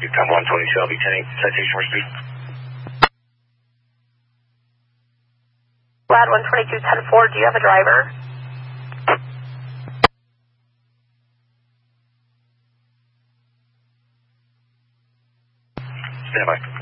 Time 120 Shelby, 10-8, citation for speed. Lad 122, 10-4, do you have a driver? Stand by.